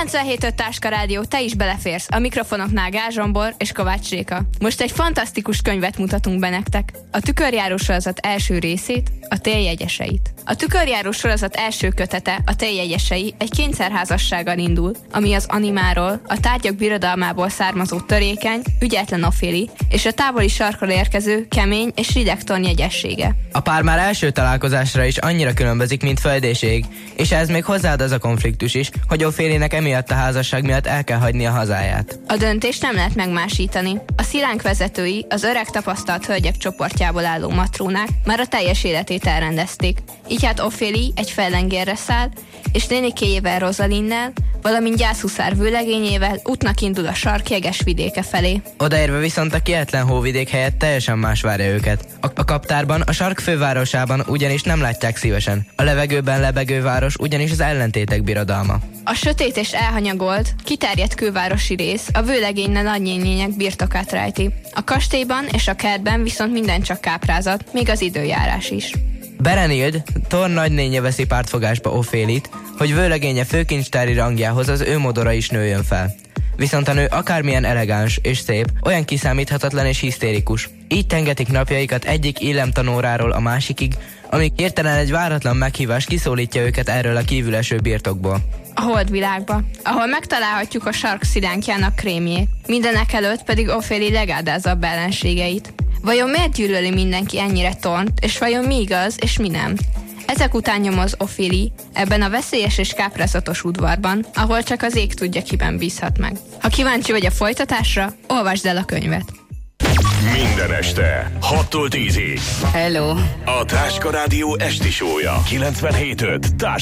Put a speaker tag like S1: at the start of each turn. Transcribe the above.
S1: 97.5 Táska Rádió, te is beleférsz. A mikrofonoknál Gázsombor és Kovács Réka. Most egy fantasztikus könyvet mutatunk be nektek. A Tükörjáró sorozat első részét, a Téljegyeseit. A Tükörjáró sorozat első kötete, a Téljegyesei egy kényszerházassággal indul, ami az animáról, a tárgyak birodalmából származó törékeny, ügyetlen Ophélie és a távoli sarkról érkező kemény és ridegton jegyessége.
S2: A pár már első találkozásra is annyira különbözik, mint föld és ég, és ez még hozzáad az a konfliktus is, hogy Ophélie-nek emiatt a házasság miatt el kell hagyni a hazáját.
S1: A döntést nem lehet megmásítani. A szilánk vezetői, az öreg tapasztalt hölgyek csoportjából álló matrónák már a teljes életét elrendezték. Így hát Ophélie egy fellengérre száll, és nénikéjével Rosalinnel, valamint gyászhuszár vőlegényével útnak indul a sark jeges vidéke felé.
S2: Odaérve viszont a kietlen hóvidék helyett teljesen más várja őket. A kaptárban, a sark fővárosában ugyanis nem látják szívesen. A levegőben lebegő város ugyanis az ellentétek birodalma.
S1: A sötét és elhanyagolt, kiterjedt külvárosi rész a vőlegényne nagynénények birtokát rejti. A kastélyban és a kertben viszont minden csak káprázat, még az időjárás is.
S2: Berenild, Thorn nagynénye veszi pártfogásba Ophélie-t, hogy vőlegénye főkincstári rangjához az ő modora is nőjön fel. Viszont a nő akármilyen elegáns és szép, olyan kiszámíthatatlan és hisztérikus. Így tengetik napjaikat egyik illemtanóráról a másikig, amíg hirtelen egy váratlan meghívás kiszólítja őket erről a kívüleső birtokból.
S1: A holdvilágba, ahol megtalálhatjuk a sark szilánkjának krémjét. Mindenek előtt pedig Ophélie legáldázabb ellenségeit. Vajon miért gyűlöli mindenki ennyire Thornt, és vajon mi igaz, és mi nem? Ezek után nyomoz Ophélie ebben a veszélyes és káprázatos udvarban, ahol csak az ég tudja, kiben bízhat meg. Ha kíváncsi vagy a folytatásra, olvasd el a könyvet.
S3: Minden este 6-tól 10-ig.
S4: Hello!
S3: A Táska Rádió esti show-ja 97.5 Táska